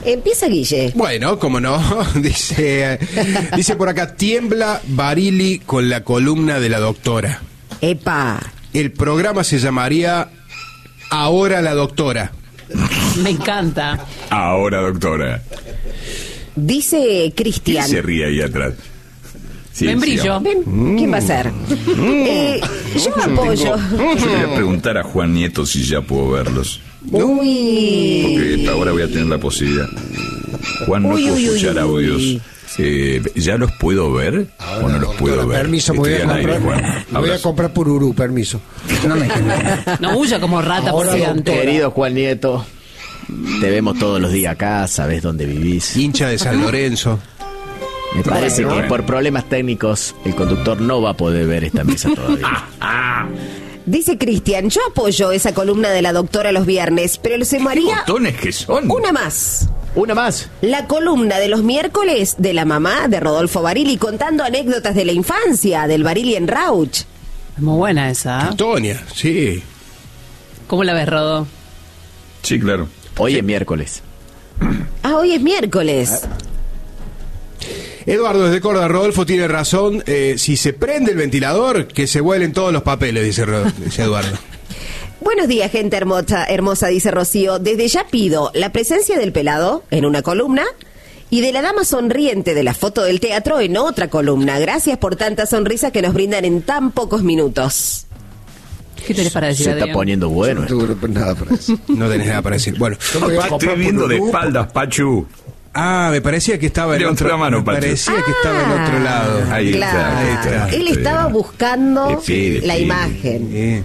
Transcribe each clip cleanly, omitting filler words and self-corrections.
Empieza Guille. Bueno, cómo no, dice por acá, tiembla Barili con la columna de la doctora. Epa. El programa se llamaría Ahora la doctora. Me encanta. Ahora, doctora. Dice Cristian. ¿Quién se ríe ahí atrás? Sí, Membrillo. ¿Quién va a ser? Yo apoyo. Yo le voy a preguntar a Juan Nieto si ya puedo verlos. Uy. Porque ahora voy a tener la posibilidad. Juan, no puedo escuchar audios. ¿Ya los puedo ver o no los puedo ver? Permiso, me voy a comprar Pururú, permiso. No huya como rata por delante. Querido Juan Nieto, te vemos todos los días acá, sabes dónde vivís. Hincha de San Lorenzo. Me parece que por problemas técnicos el conductor no va a poder ver esta mesa todavía. Dice Cristian, yo apoyo esa columna de la doctora los viernes, pero le sumaría ¿Botones que son? una más. Una más. La columna de los miércoles de la mamá de Rodolfo Barili contando anécdotas de la infancia del Barili en Rauch. Muy buena esa. Tonia, sí. ¿Cómo la ves, Rodo? Sí, claro. Hoy es miércoles. Ah, hoy es miércoles. Eduardo desde Córdoba, Rodolfo tiene razón, si se prende el ventilador, que se vuelen todos los papeles, dice Eduardo. Buenos días, gente hermosa, dice Rocío. Desde ya pido la presencia del pelado en una columna y de la dama sonriente de la foto del teatro en otra columna. Gracias por tanta sonrisa que nos brindan en tan pocos minutos. ¿Qué tenés para decir, Se Adrián? está poniendo bueno. No tengo nada para decir. No tenés nada para decir. Bueno, Estoy viendo de espaldas, Pachu. me parecía que estaba en Levantó otro, la mano, me Pacho. parecía que estaba en otro lado. Ahí está, ahí está. Él estaba buscando Sí, la sí. imagen.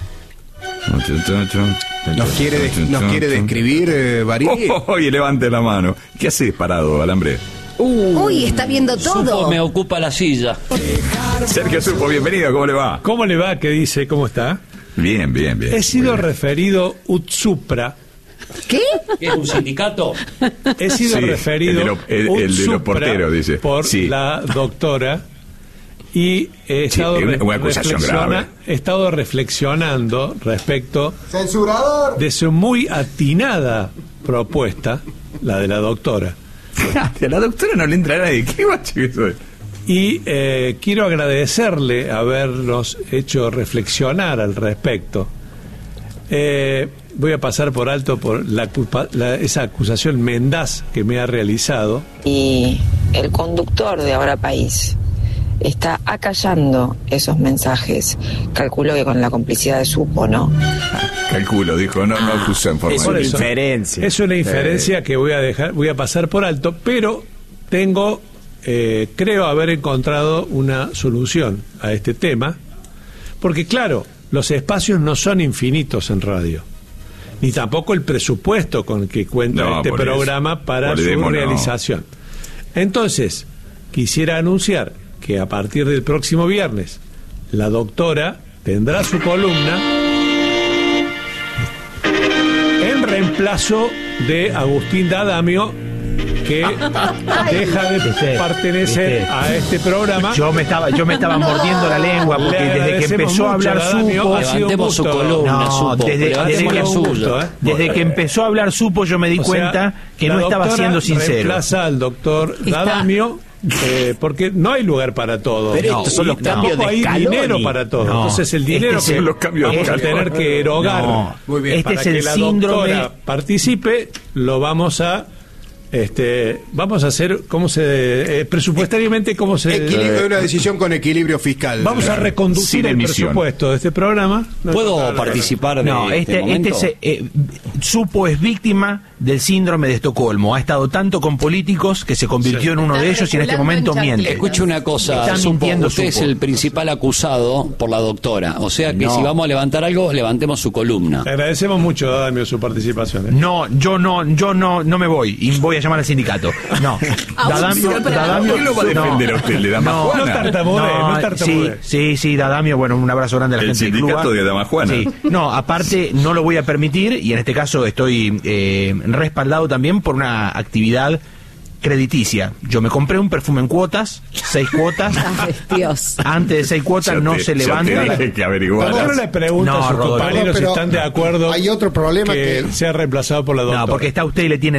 Nos quiere describir, Barili. Oye, levante la mano. ¿Qué haces parado, Alambre? Uy, está viendo todo. Supo me ocupa la silla. Sergio Supo, bienvenido, ¿cómo le va? ¿Cómo le va? ¿Qué dice? ¿Cómo está? Bien, bien, bien. He sido Muy bien. referido UTSUPRA. ¿Qué? ¿Qué es un sindicato? He sido Sí, referido el de los UTSUPRA porteros, dice. por Sí. la doctora y he estado, una acusación grave. he estado reflexionando respecto ¡Censurador! de su muy atinada propuesta, la de la doctora. A la doctora no le entra a nadie. ¿Qué guacho que soy? Y quiero agradecerle habernos hecho reflexionar al respecto. Voy a pasar por alto por esa acusación mendaz que me ha realizado. Y el conductor de Ahora País está acallando esos mensajes. Calculo que con la complicidad de Supo, ¿no? Calculo, dijo, no acusa en forma Es de- una inferencia. Es una inferencia que voy a pasar por alto, pero creo haber encontrado una solución a este tema, porque claro, los espacios no son infinitos en radio, ni tampoco el presupuesto con el que cuenta No, este por eso. programa para su Olvidémonos. realización. Entonces, quisiera anunciar que a partir del próximo viernes la doctora tendrá su columna en reemplazo de Agustín D'Adamio, que deja de pertenecer a este programa. Yo me estaba mordiendo la lengua porque Le desde que agradecemos empezó a mucho, hablar D'Adamio. Supo, Ha sido un Levantemos su gusto. columna, No, Supo. desde que empezó a hablar Supo yo me di O sea, cuenta que la no estaba doctora siendo sincero. Reemplaza al doctor D'Adamio, porque no hay lugar para todo. Pero estos son los Y cambios tampoco de hay Scaloni. dinero para todo. No, Entonces el dinero este que son los cambios de vamos a Scaloni. tener que erogar No, Muy bien. para este es que el la síndrome. doctora participe, lo vamos a hacer presupuestariamente cómo se Una decisión con equilibrio fiscal. vamos a reconducir Sin el emisión. presupuesto de este programa. ¿Puedo participar de No, este momento? Supo es víctima del síndrome de Estocolmo. Ha estado tanto con políticos que se convirtió en uno de ellos y en este momento miente. Escuche una cosa, Está Supo, mintiendo usted es Supo. el principal acusado por la doctora. O sea que No. si vamos a levantar algo, levantemos su columna. Le agradecemos mucho, Damio, su participación. No, yo no me voy y voy a llamar al sindicato. No. Dadamio, ¿Quién lo va a defender a usted? ¿Le da más No, No Juana? tartamudee. Sí, Dadamio, bueno, un abrazo grande a la El gente del sindicato club. de Dama Juana. Sí. No, aparte no lo voy a permitir y en este caso estoy respaldado también por una actividad crediticia. Yo me compré un perfume en cuotas, 6 cuotas. Ay, Dios. Antes de 6 cuotas Ya no te- se ya levanta. te dije que averiguar. ¿Por qué no le pregunta No, a sus Rodolfo. compañeros si Pero están de acuerdo hay otro problema que que- sea reemplazado por la doctora? No, porque está usted y le tiene